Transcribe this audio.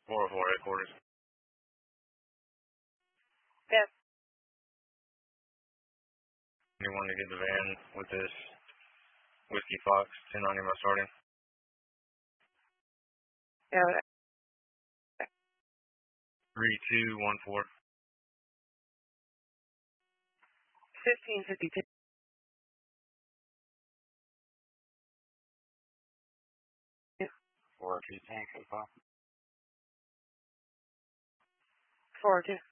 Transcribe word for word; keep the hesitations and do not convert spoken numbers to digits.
four oh four headquarters. Yes. Anyone to get the van with this Whiskey Fox ten ninety mile starting? Yeah. three two one four. fifteen fifty-two. four two tank so far. four two.